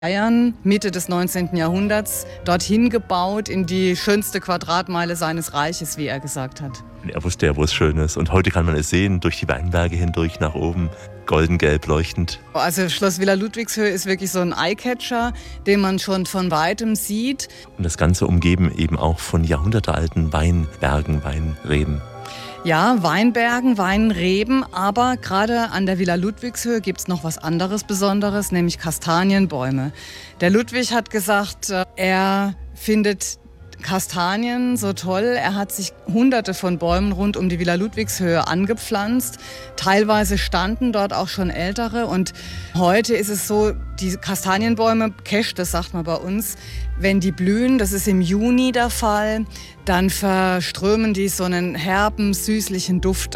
Bayern, Mitte des 19. Jahrhunderts, dorthin gebaut in die schönste Quadratmeile seines Reiches, wie er gesagt hat. Er wusste ja, wo es schön ist. Und heute kann man es sehen, durch die Weinberge hindurch nach oben, golden-gelb leuchtend. Also Schloss Villa Ludwigshöhe ist wirklich so ein Eyecatcher, den man schon von Weitem sieht. Und das Ganze umgeben eben auch von jahrhundertealten Weinbergen, Weinreben. Ja, Weinbergen, Weinreben, aber gerade an der Villa Ludwigshöhe gibt es noch was anderes Besonderes, nämlich Kastanienbäume. Der Ludwig hat gesagt, er findet Kastanien so toll. Er hat sich hunderte von Bäumen rund um die Villa Ludwigshöhe angepflanzt. Teilweise standen dort auch schon ältere. Und heute ist es so, die Kastanienbäume, Kesch, das sagt man bei uns, wenn die blühen, das ist im Juni der Fall, dann verströmen die so einen herben, süßlichen Duft.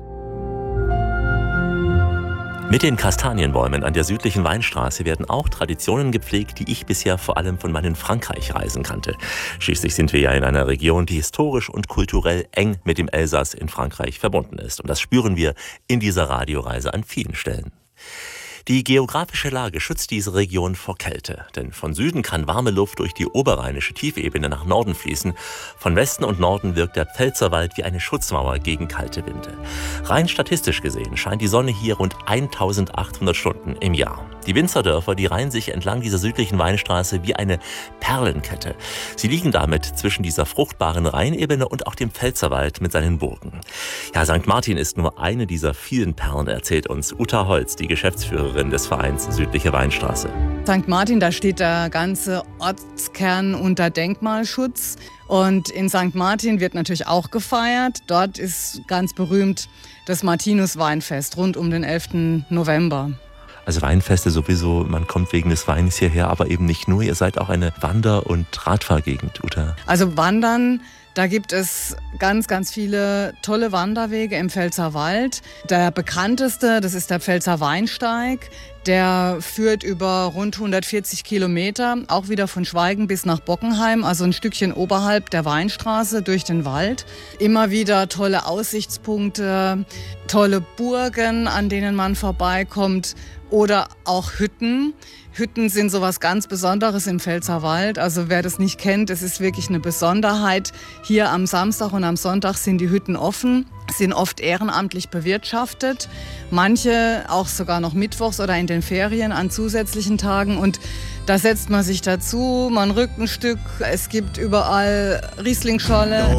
Mit den Kastanienbäumen an der südlichen Weinstraße werden auch Traditionen gepflegt, die ich bisher vor allem von meinen Frankreich-Reisen kannte. Schließlich sind wir ja in einer Region, die historisch und kulturell eng mit dem Elsass in Frankreich verbunden ist. Und das spüren wir in dieser Radioreise an vielen Stellen. Die geografische Lage schützt diese Region vor Kälte, denn von Süden kann warme Luft durch die oberrheinische Tiefebene nach Norden fließen. Von Westen und Norden wirkt der Pfälzerwald wie eine Schutzmauer gegen kalte Winde. Rein statistisch gesehen scheint die Sonne hier rund 1800 Stunden im Jahr. Die Winzerdörfer, die reihen sich entlang dieser südlichen Weinstraße wie eine Perlenkette. Sie liegen damit zwischen dieser fruchtbaren Rheinebene und auch dem Pfälzerwald mit seinen Burgen. Ja, St. Martin ist nur eine dieser vielen Perlen, erzählt uns Uta Holz, die Geschäftsführerin des Vereins Südliche Weinstraße. St. Martin, da steht der ganze Ortskern unter Denkmalschutz. Und in St. Martin wird natürlich auch gefeiert. Dort ist ganz berühmt das Martinus-Weinfest rund um den 11. November. Also Weinfeste sowieso, man kommt wegen des Weines hierher, aber eben nicht nur. Ihr seid auch eine Wander- und Radfahrgegend, Uta. Also Wandern, da gibt es ganz, ganz viele tolle Wanderwege im Pfälzerwald. Der bekannteste, das ist der Pfälzer Weinsteig. Der führt über rund 140 Kilometer, auch wieder von Schweigen bis nach Bockenheim, also ein Stückchen oberhalb der Weinstraße durch den Wald. Immer wieder tolle Aussichtspunkte, tolle Burgen, an denen man vorbeikommt oder auch Hütten. Hütten sind sowas ganz Besonderes im Pfälzerwald. Also wer das nicht kennt, es ist wirklich eine Besonderheit. Hier am Samstag und am Sonntag sind die Hütten offen, sind oft ehrenamtlich bewirtschaftet. Manche auch sogar noch mittwochs oder in den Ferien an zusätzlichen Tagen. Und da setzt man sich dazu, man rückt ein Stück. Es gibt überall Rieslingscholle.